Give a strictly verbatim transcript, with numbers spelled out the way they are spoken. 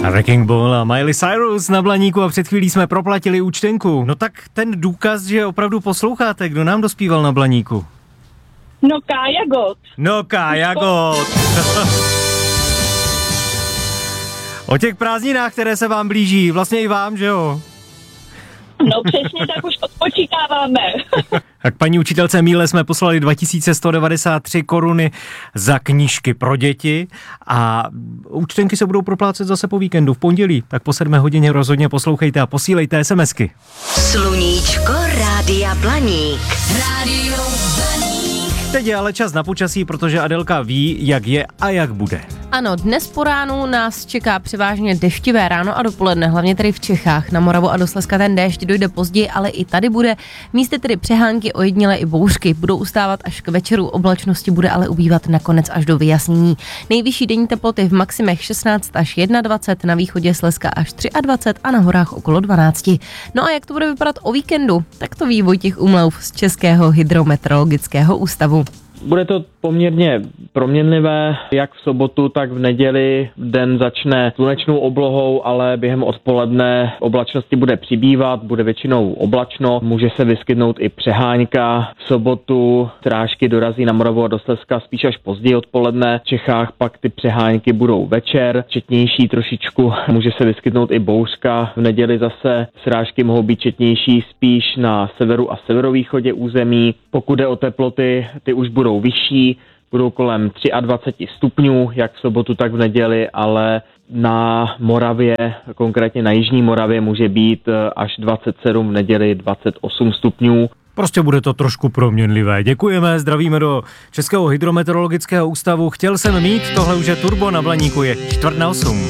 Wrecking Ball a Miley Cyrus na Blaníku a před chvílí jsme proplatili účtenku. No tak ten důkaz, že opravdu posloucháte, kdo nám dospíval na Blaníku? No Kája Gott. No Kája Gott. O těch prázdninách, které se vám blíží, vlastně i vám, že jo? No přesně tak už odpočítáváme. Tak paní učitelce Míle jsme poslali dva tisíce sto devadesát tři koruny za knížky pro děti a účtenky se budou proplácet zase po víkendu v pondělí, tak po sedmé hodině rozhodně poslouchejte a posílejte SMSky. Sluníčko Rádia Blaník. Rádio Blaník. Teď je ale čas na počasí, protože Adelka ví, jak je a jak bude. Ano, dnes po ránu nás čeká převážně deštivé ráno a dopoledne, hlavně tady v Čechách. Na Moravu a do Slezska ten déšť dojde později, ale i tady bude. Místy tedy přehánky, ojedinělé i bouřky. Budou ustávat až k večeru, oblačnosti bude ale ubývat nakonec až do vyjasnění. Nejvyšší denní teploty v maximech šestnáct až dvacet jedna, na východě Slezska až dvacet tři a na horách okolo dvanáct. No a jak to bude vypadat o víkendu? Tak to ví Vojtěch Umlauf z Českého hydrometeorologického ústavu. Bude to poměrně proměnlivé, jak v sobotu, tak v neděli. Den začne slunečnou oblohou, ale během odpoledne oblačnosti bude přibývat, bude většinou oblačno, může se vyskytnout i přehánka. V sobotu srážky dorazí na Moravu a do Slezska spíš až později odpoledne. V Čechách pak ty přehánky budou večer, četnější trošičku, může se vyskytnout i bouřka. V neděli zase srážky mohou být četnější spíš na severu a severovýchodě území. Pokud jde o teploty, ty už budou vyšší, budou kolem dvacet tři stupňů, jak v sobotu, tak v neděli, ale na Moravě, konkrétně na jižní Moravě, může být až dvacet sedm, v neděli dvacet osm stupňů. Prostě bude to trošku proměnlivé. Děkujeme, zdravíme do Českého hydrometeorologického ústavu. Chtěl jsem mít, tohle už je Turbo na Blaníku, je čtvrt na osm.